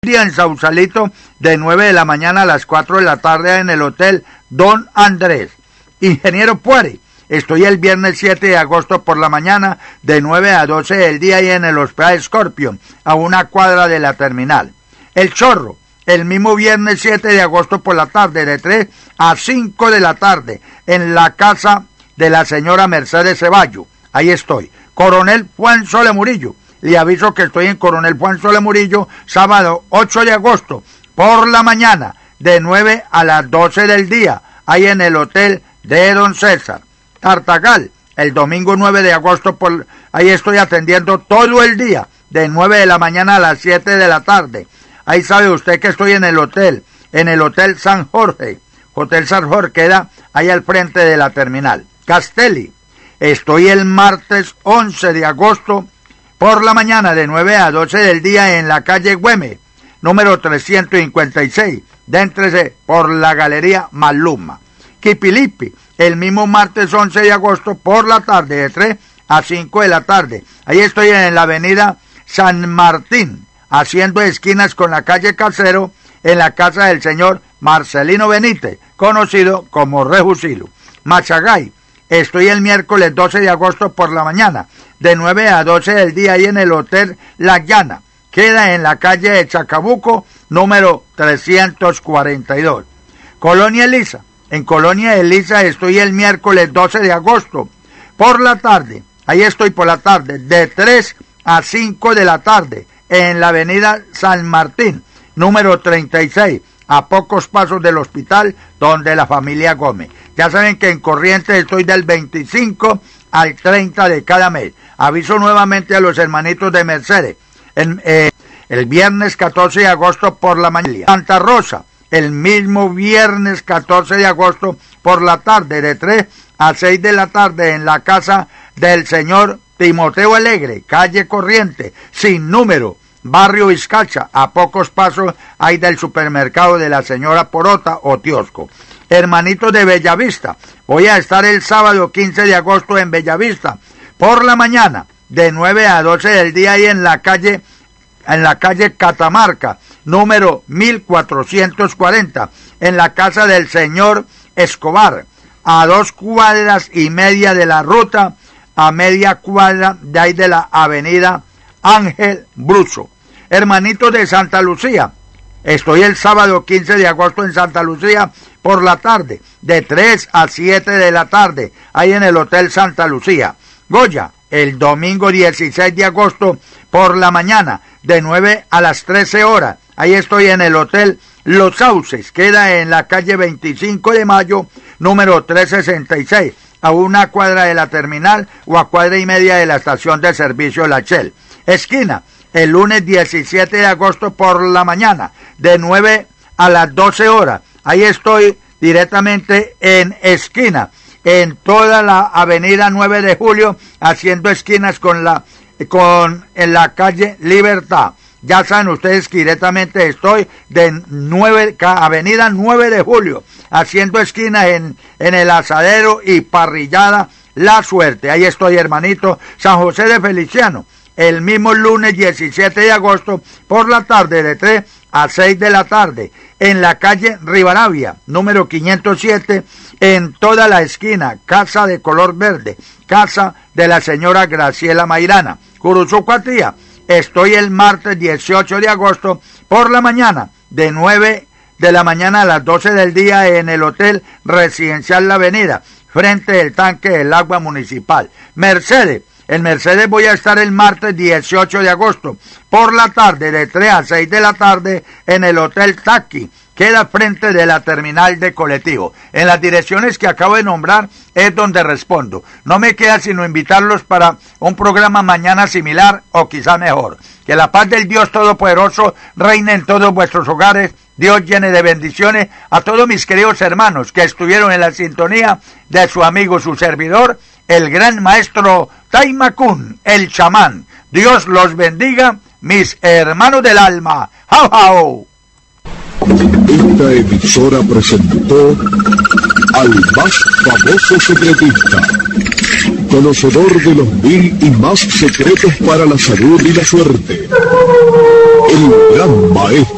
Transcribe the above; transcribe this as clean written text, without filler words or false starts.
día en Sausalito de 9 de la mañana a las 4 de la tarde en el Hotel Don Andrés. Ingeniero Puari, estoy el viernes 7 de agosto por la mañana de 9 a 12 del día y en el Hospital Scorpion, a una cuadra de la terminal. El Chorro, el mismo viernes 7 de agosto por la tarde de 3 a 5 de la tarde en la casa de la señora Mercedes Ceballo. Ahí estoy. Coronel Juan Sole Murillo. Le aviso que estoy en Coronel Juan Sole Murillo, sábado 8 de agosto, por la mañana, de 9 a las 12 del día, ahí en el Hotel de Don César. Tartagal, el domingo 9 de agosto, ahí estoy atendiendo todo el día, de 9 de la mañana a las 7 de la tarde. Ahí sabe usted que estoy en el Hotel San Jorge. Hotel San Jorge queda ahí al frente de la terminal. Castelli, estoy el martes 11 de agosto, por la mañana de 9 a 12 del día en la calle Güeme, número 356, déntrese por la Galería Maluma. Quipilipi, el mismo martes 11 de agosto por la tarde de 3 a 5 de la tarde. Ahí estoy en la avenida San Martín, haciendo esquinas con la calle Casero, en la casa del señor Marcelino Benítez, conocido como Rejusilo. Machagay, estoy el miércoles 12 de agosto por la mañana, de 9 a 12 del día, ahí en el Hotel La Llana. Queda en la calle de Chacabuco, número 342. Colonia Elisa. En Colonia Elisa estoy el miércoles 12 de agosto, por la tarde. Ahí estoy por la tarde, de 3 a 5 de la tarde, en la avenida San Martín, número 36. A pocos pasos del hospital donde la familia Gómez. Ya saben que en Corrientes estoy del 25 al 30 de cada mes. Aviso nuevamente a los hermanitos de Mercedes. El viernes 14 de agosto por la mañana. Santa Rosa, el mismo viernes 14 de agosto por la tarde, de 3 a 6 de la tarde en la casa del señor Timoteo Alegre, calle Corriente, sin número, Barrio Vizcacha, a pocos pasos hay del supermercado de la señora Porota o Tiosco. Hermanitos de Bellavista, voy a estar el sábado 15 de agosto en Bellavista, por la mañana, de 9 a 12 del día y en la calle Catamarca, número 1440, en la casa del señor Escobar, a 2 cuadras y media de la ruta, a media cuadra de ahí de la avenida Ángel Bruso. Hermanitos de Santa Lucía, estoy el sábado 15 de agosto en Santa Lucía por la tarde, de 3 a 7 de la tarde, ahí en el Hotel Santa Lucía. Goya, el domingo 16 de agosto por la mañana, de 9 a las 13 horas, ahí estoy en el Hotel Los Sauces, queda en la calle 25 de Mayo, número 366, a una cuadra de la terminal o a cuadra y media de la estación de servicio La Shell. Esquina, el lunes 17 de agosto por la mañana, de 9 a las 12 horas. Ahí estoy directamente en esquina, en toda la avenida 9 de Julio, haciendo esquinas en la calle Libertad. Ya saben ustedes que directamente estoy de avenida 9 de Julio, haciendo esquinas en el Asadero y Parrillada La Suerte. Ahí estoy, hermanito. San José de Feliciano, el mismo lunes 17 de agosto por la tarde, de 3 a 6 de la tarde, en la calle Rivadavia, número 507, en toda la esquina, casa de color verde, casa de la señora Graciela Mairana. Curuzucuatía, estoy el martes 18 de agosto por la mañana, de 9 de la mañana a las 12 del día en el Hotel Residencial La Avenida, frente del tanque del agua municipal. Mercedes, en Mercedes voy a estar el martes 18 de agosto por la tarde, de 3 a 6 de la tarde en el Hotel Taqui, queda frente de la terminal de colectivo. En las direcciones que acabo de nombrar es donde respondo. No me queda sino invitarlos para un programa mañana similar o quizá mejor. Que la paz del Dios Todopoderoso reine en todos vuestros hogares. Dios llene de bendiciones a todos mis queridos hermanos que estuvieron en la sintonía de su amigo, su servidor, el gran maestro Taimakun, el chamán. Dios los bendiga, mis hermanos del alma. ¡Jau, jau! Esta emisora presentó al más famoso secretista, conocedor de los 1000 y más secretos para la salud y la suerte, el gran maestro